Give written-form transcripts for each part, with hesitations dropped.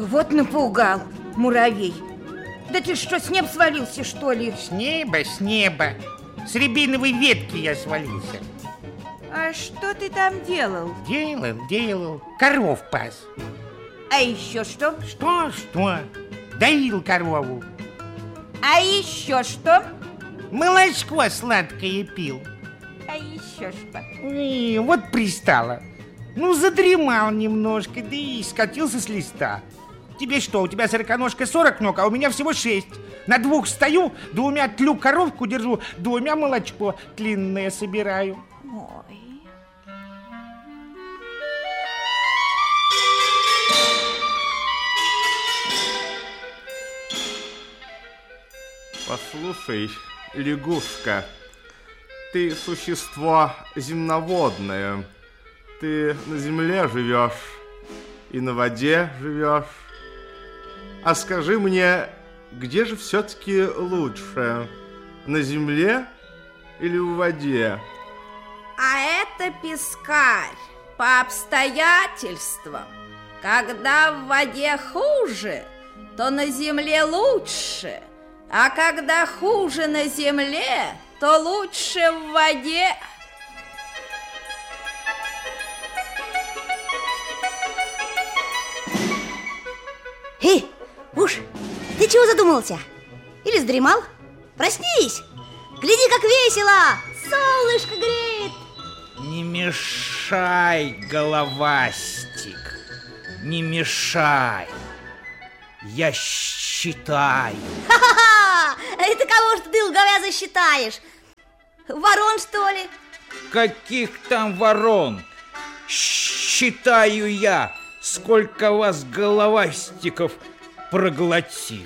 Вот напугал, муравей. Да ты что, с неба свалился, что ли? С неба, с неба. С рябиновой ветки я свалился. А что ты там делал? Делал. Коров пас. А еще что? Что? Доил корову. А еще что? Молочко сладкое пил. А еще что? И вот пристало. Ну, задремал немножко, да и скатился с листа. Тебе что, у тебя сороконожка 40 ног, а у меня всего 6. На 2 стою, 2 тлю коровку держу, 2 молочко длинное собираю. Ой. Послушай, лягушка, ты существо земноводное. Ты на земле живешь и на воде живешь. А скажи мне, где же все-таки лучше? На земле или в воде? А это пескарь по обстоятельствам. Когда в воде хуже, то на земле лучше. А когда хуже на земле, то лучше в воде. Эй, уж, ты чего задумался? Или задремал? Проснись! Гляди, как весело! Солнышко греет! Не мешай, головастик, не мешай. Я считаю. Ха-ха-ха! Это кого ж ты долговязо считаешь? Ворон, что ли? Каких там ворон? Считаю я, сколько вас головастиков проглотил.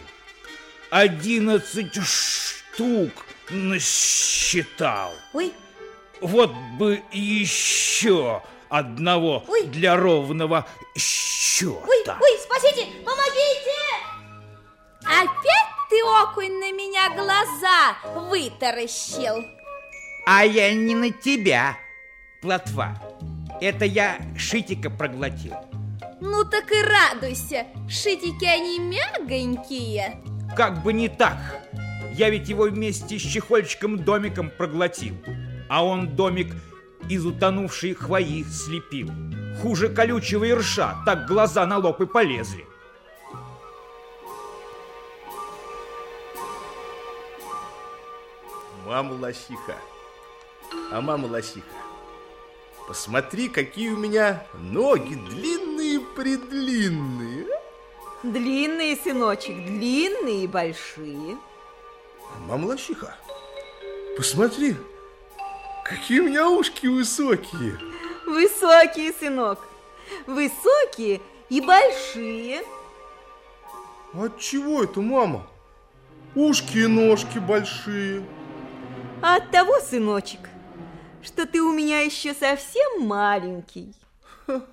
11 штук насчитал. Ой. Вот бы еще одного для ровного счета. Ой, спасите, помогите! Опять ты, окунь, на меня глаза вытаращил. А я не на тебя, плотва. Это я шитика проглотил. Ну так и радуйся, шитики они мягонькие. Как бы не так. Я ведь его вместе с чехольчиком-домиком проглотил. А он домик из утонувшей хвои слепил. Хуже колючего ерша, так глаза на лоб и полезли. Мама лосиха, мама лосиха, посмотри, какие у меня ноги длинные-предлинные. Длинные, сыночек, длинные и большие. Мама лосиха, посмотри, какие у меня ушки высокие. Высокие, сынок, высокие и большие. От чего это, мама? Ушки и ножки большие. А от того, сыночек, что ты у меня еще совсем маленький.